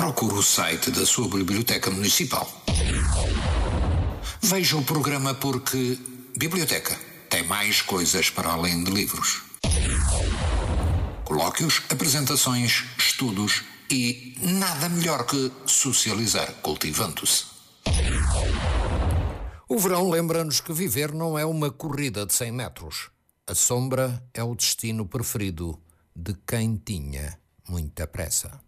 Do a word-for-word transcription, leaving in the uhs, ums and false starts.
procure o site da sua biblioteca municipal. Veja o programa porque biblioteca tem mais coisas para além de livros. Colóquios, apresentações, estudos e nada melhor que socializar cultivando-se. O verão lembra-nos que viver não é uma corrida de cem metros. A sombra é o destino preferido de quem tinha muita pressa.